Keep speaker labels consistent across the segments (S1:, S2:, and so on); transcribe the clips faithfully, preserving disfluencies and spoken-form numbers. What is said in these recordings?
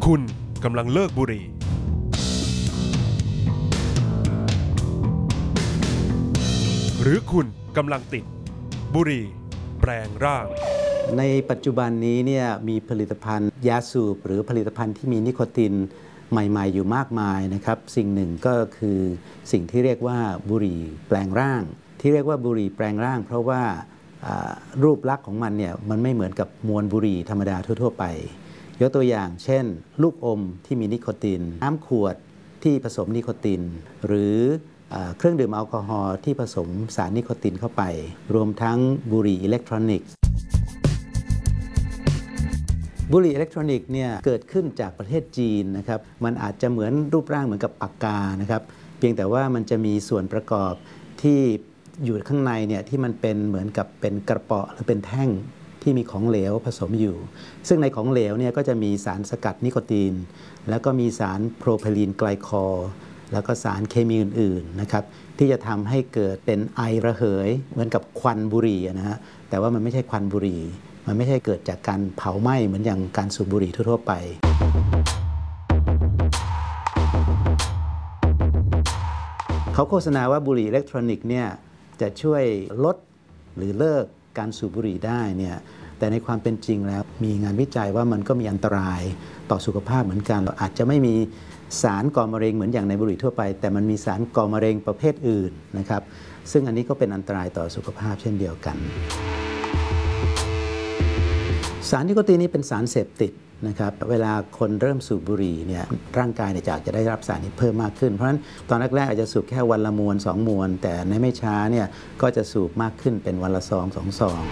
S1: คุณกำลังเลิกบุหรี่หรือคุณกำลังติดบุหรี่แปลงร่าง
S2: ในปัจจุบันนี้เนี่ยมีผลิตภัณฑ์ยาสูบหรือผลิตภัณฑ์ที่มีนิโคตินใหม่ๆอยู่มากมายนะครับสิ่งหนึ่งก็คือสิ่งที่เรียกว่าบุหรี่แปลงร่างที่เรียกว่าบุหรี่แปลงร่างเพราะว่ารูปลักษณ์ของมันเนี่ยมันไม่เหมือนกับมวลบุหรี่ธรรมดาทั่วๆไปยกตัวอย่างเช่นลูกอมที่มีนิโคตินน้ำขวดที่ผสมนิโคตินหรือเครื่องดื่มแอลกอฮอล์ที่ผสมสารนิโคตินเข้าไปรวมทั้งบุหรี่อิเล็กทรอนิกส์บุหรี่อิเล็กทรอนิกส์เนี่ยเกิดขึ้นจากประเทศจีนนะครับมันอาจจะเหมือนรูปร่างเหมือนกับปากกานะครับเพียงแต่ว่ามันจะมีส่วนประกอบที่อยู่ข้างในเนี่ยที่มันเป็นเหมือนกับเป็นกระเป๋าหรือเป็นแท่งที่มีของเหลวผสมอยู่ซึ่งในของเหลวเนี่ยก็จะมีสารสกัดนิโคตินแล้วก็มีสารโพรไพลีนไกลคอลแล้วก็สารเคมีอื่นๆนะครับที่จะทำให้เกิดเป็นไอระเหยเหมือนกับควันบุหรี่นะฮะแต่ว่ามันไม่ใช่ควันบุหรี่มันไม่ใช่เกิดจากการเผาไหม้เหมือนอย่างการสูบบุหรี่ทั่วๆไปเขาโฆษณาว่าบุหรี่อิเล็กทรอนิกส์เนี่ยจะช่วยลดหรือเลิกการสูบบุหรี่ได้เนี่ยแต่ในความเป็นจริงแล้วมีงานวิจัยว่ามันก็มีอันตรายต่อสุขภาพเหมือนกันอาจจะไม่มีสารก่อมะเร็งเหมือนอย่างในบุหรี่ทั่วไปแต่มันมีสารก่อมะเร็งประเภทอื่นนะครับซึ่งอันนี้ก็เป็นอันตรายต่อสุขภาพเช่นเดียวกันสารนิโคตินนี้เป็นสารเสพติดนะครับเวลาคนเริ่มสูบบุหรี่เนี่ยร่างกายเนี่ยจะจะได้รับสารนี้เพิ่มมากขึ้นเพราะฉะนั้นตอนแรกๆอาจจะสูบแค่วันละมวนสองมวนแต่ในไม่ช้าเนี่ยก็จะสูบมากขึ้นเป็นวันละซองสองซอง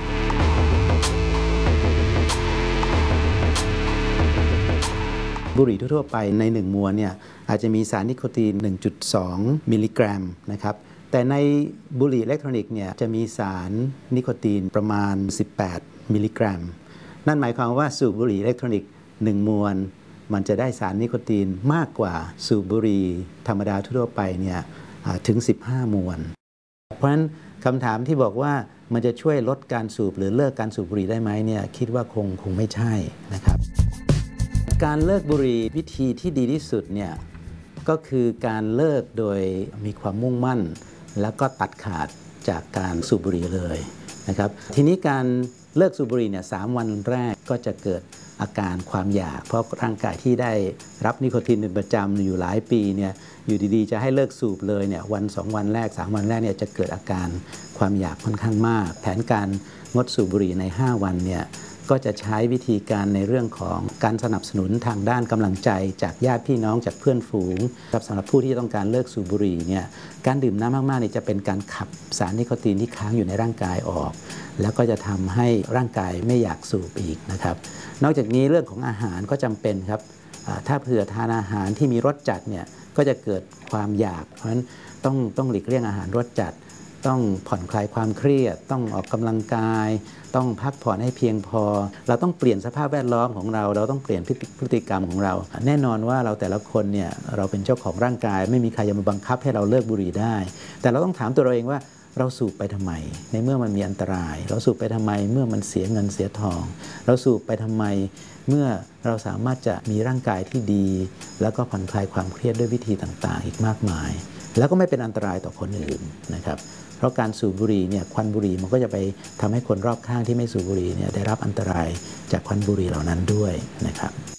S2: บุหรี่ทั่วๆไปในหนึ่งมวนเนี่ยอาจจะมีสารนิโคติน หนึ่งจุดสอง มิลลิกรัมนะครับแต่ในบุหรี่อิเล็กทรอนิกส์เนี่ยจะมีสารนิโคตินประมาณสิบแปดมิลลิกรัมนั่นหมายความว่าสูบบุหรี่อิเล็กทรอนิกส์หนึ่งมวนมันจะได้สารนิโคตินมากกว่าสูบบุหรี่ธรรมดาทั่วไปเนี่ยถึงสิบห้ามวนเพราะฉะนั้นคำถามที่บอกว่ามันจะช่วยลดการสูบหรือเลิกการสูบบุหรี่ได้ไหมเนี่ยคิดว่าคงคงไม่ใช่นะครับการเลิกบุหรี่วิธีที่ดีที่สุดเนี่ยก็คือการเลิกโดยมีความมุ่งมั่นแล้วก็ตัดขาดจากการสูบบุหรี่เลยนะครับทีนี้การเลิกสูบบุหรี่เนี่ยสามวันแรกก็จะเกิดอาการความอยากเพราะร่างกายที่ได้รับนิโคตินเป็นประจำอยู่หลายปีเนี่ยอยู่ดีๆจะให้เลิกสูบเลยเนี่ยวันสองวันแรกสามวันแรกเนี่ยจะเกิดอาการความอยากค่อนข้างมากแผนการงดสูบบุหรี่ในห้าวันเนี่ยก็จะใช้วิธีการในเรื่องของการสนับสนุนทางด้านกำลังใจจากญาติพี่น้องจากเพื่อนฝูงสำหรับผู้ที่ต้องการเลิกสูบบุหรี่เนี่ยการดื่มน้ำมากๆนี่จะเป็นการขับสารนิโคตินที่ค้างอยู่ในร่างกายออกแล้วก็จะทำให้ร่างกายไม่อยากสูบอีกนะครับนอกจากนี้เรื่องของอาหารก็จำเป็นครับถ้าเผื่อทานอาหารที่มีรสจัดเนี่ยก็จะเกิดความอยากเพราะฉะนั้นต้องต้องหลีกเลี่ยงอาหารรสจัดต้องผ่อนคลายความเครียดต้องออกกำลังกายต้องพักผ่อนให้เพียงพอเราต้องเปลี่ยนสภาพแวดล้อมของเราเราต้องเปลี่ยนพฤติกรรมของเราแน่นอนว่าเราแต่ละคนเนี่ยเราเป็นเจ้าของร่างกายไม่มีใครจะมาบังคับให้เราเลิกบุหรี่ได้แต่เราต้องถามตัวเราเองว่าเราสูบไปทำไมในเมื่อมันมีอันตรายเราสูบไปทำไมเมื่อมันเสียเงินเสียทองเราสูบไปทำไมเมื่อเราสามารถจะมีร่างกายที่ดีแล้วก็ผ่อนคลายความเครียดด้วยวิธีต่างๆอีกมากมายแล้วก็ไม่เป็นอันตรายต่อคนอื่นนะครับเพราะการสูบบุหรี่เนี่ยควันบุหรี่มันก็จะไปทำให้คนรอบข้างที่ไม่สูบบุหรี่เนี่ยได้รับอันตรายจากควันบุหรี่เหล่านั้นด้วยนะครับ